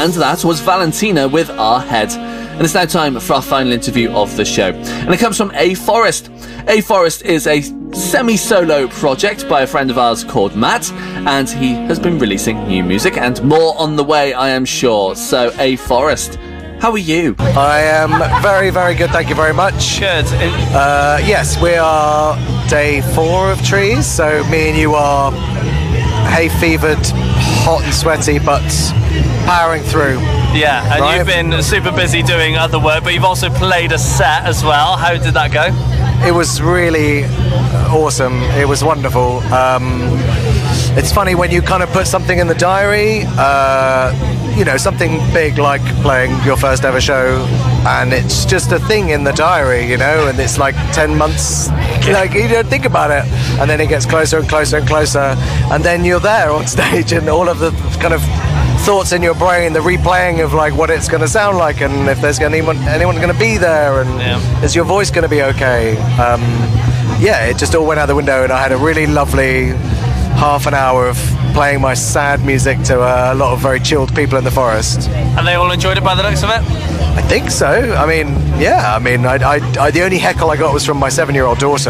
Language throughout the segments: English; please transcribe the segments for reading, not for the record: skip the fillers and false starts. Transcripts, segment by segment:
And that was Valentina with Our Head. And it's now time for our final interview of the show. And it comes from A Forest. A Forest is a semi-solo project by a friend of ours called Matt, and he has been releasing new music and more on the way, I am sure. So, A Forest, how are you? I am very, very good, thank you very much. Good. Yes, we are day 4 of Trees, so me and you are hay-fevered, hot and sweaty, but powering through. Yeah, and right? You've been super busy doing other work, but you've also played a set as well. How did that go? It was really awesome. It was wonderful. It's funny when you kind of put something in the diary, something big like playing your first ever show, and it's just a thing in the diary, and it's like 10 months, like you don't think about it, and then it gets closer and closer and closer, and then you're there on stage, and all of the kind of thoughts in your brain, the replaying of like what it's going to sound like, and if there's anyone going to be there, and is your voice going to be okay? It just all went out the window, and I had a really lovely half an hour of playing my sad music to a lot of very chilled people in the forest. And they all enjoyed it by the looks of it? I think so. I the only heckle I got was from my 7-year-old daughter.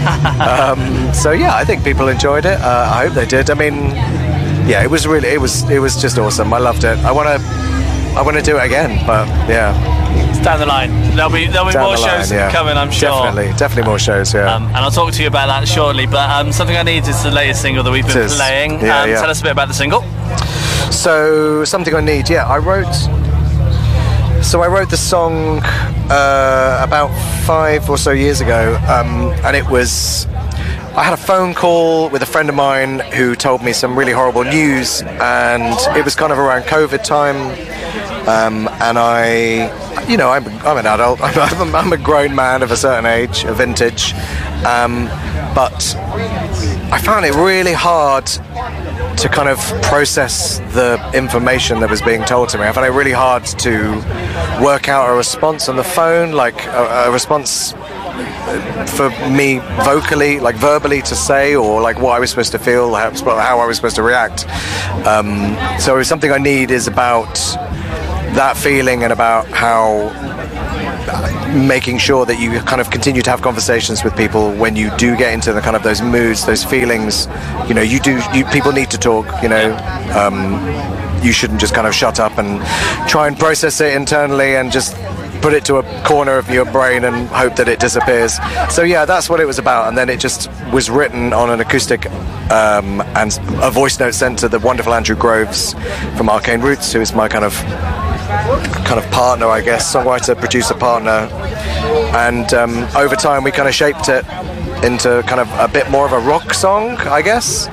I think people enjoyed it. I hope they did. It was just awesome. I loved it. I want to do it again, but yeah. It's down the line. There'll be more shows coming, I'm sure. Definitely more shows, yeah. And I'll talk to you about that shortly, but Something I Need is the latest single that we've been playing. Tell us a bit about the single. So, Something I Need, I wrote the song about 5 or so years ago, and it was... I had a phone call with a friend of mine who told me some really horrible news, and it was kind of around COVID time, and I'm an adult, I'm a grown man of a certain age, a vintage, but I found it really hard to kind of process the information that was being told to me. I found it really hard to work out a response on the phone, like a response for me vocally, like verbally to say, or like what I was supposed to feel, how I was supposed to react. So Something I Need is about that feeling, and about how making sure that you kind of continue to have conversations with people when you do get into the kind of those moods, those feelings. People need to talk. You shouldn't just kind of shut up and try and process it internally and just put it to a corner of your brain and hope that it disappears. So that's what it was about. And then it just was written on an acoustic and a voice note sent to the wonderful Andrew Groves from Arcane Roots, who is my kind of partner, I guess, songwriter, producer partner. And over time we kind of shaped it into kind of a bit more of a rock song, I guess.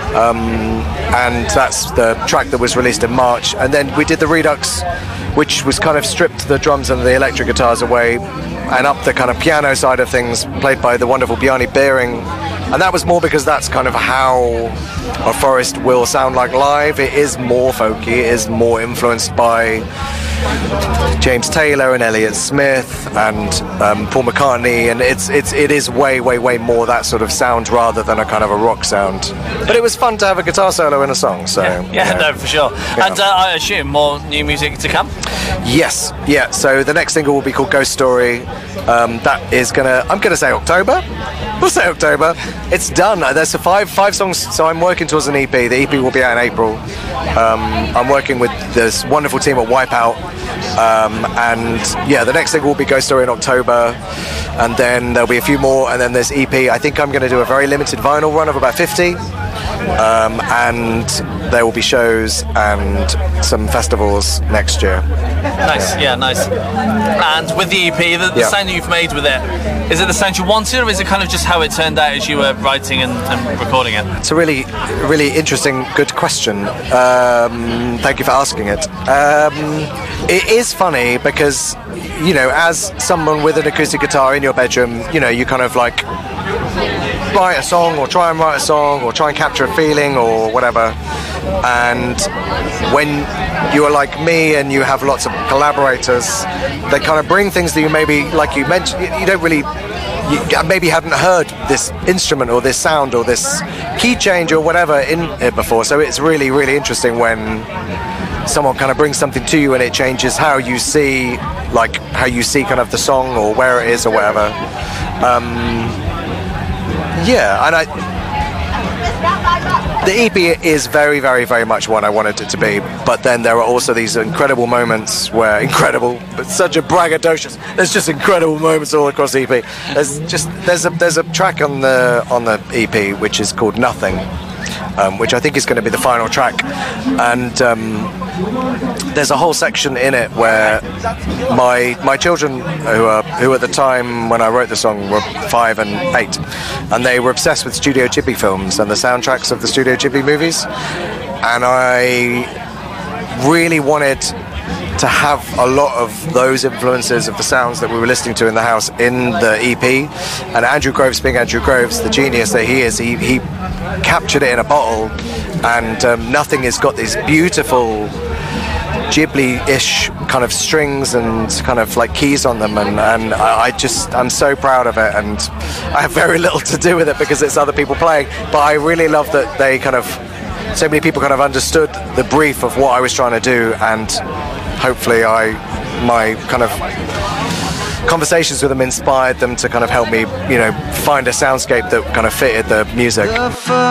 And that's the track that was released in March. And then we did the Redux, which was kind of stripped the drums and the electric guitars away and up the kind of piano side of things, played by the wonderful Bjarni Bering. And that was more because that's kind of how A Forest will sound like live. It is more folky, it is more influenced by James Taylor and Elliott Smith and Paul McCartney, and it is way more that sort of sound rather than a kind of a rock sound. But it was fun to have a guitar solo in a song, so... No, for sure. Yeah. And I assume more new music to come? Yes, so the next single will be called Ghost Story. That is I'm gonna say October. We'll say October. It's done. There's five songs, so I'm working towards an EP. The EP will be out in April. I'm working with this wonderful team at Wipeout, the next single will be Ghost Story in October, and then there'll be a few more, and then there's EP. I think I'm going to do a very limited vinyl run of about 50, and there will be shows and some festivals next year. Nice, nice. And with the EP, the sound that you've made with it, is it the sound you wanted, or is it kind of just how it turned out as you were writing and recording it? It's a really, really interesting, good question. Thank you for asking it. It is funny because, as someone with an acoustic guitar in your bedroom, you kind of like write a song or try and write a song or try and capture a feeling or whatever. And when you are like me and you have lots of collaborators, they kind of bring things that you maybe, like you mentioned, you don't really, you maybe hadn't heard this instrument or this sound or this key change or whatever in it before. So it's really, really interesting when someone kind of brings something to you and it changes how you see kind of the song or where it is or whatever. The EP is very, very, very much what I wanted it to be, but then there are also these incredible moments where but such a braggadocious. There's just incredible moments all across the EP. There's a track on the EP which is called Nothing, which I think is going to be the final track, and there's a whole section in it where my children, who at the time when I wrote the song were 5 and 8, and they were obsessed with Studio Ghibli films and the soundtracks of the Studio Ghibli movies, and I really wanted to have a lot of those influences of the sounds that we were listening to in the house in the EP. And Andrew Groves, being Andrew Groves, the genius that he is, he captured it in a bottle, and Nothing has got these beautiful Ghibli-ish kind of strings and kind of like keys on them, and I'm so proud of it, and I have very little to do with it because it's other people playing, but I really love that they kind of, so many people kind of understood the brief of what I was trying to do, and hopefully my kind of conversations with them inspired them to kind of help me, find a soundscape that kind of fitted the music.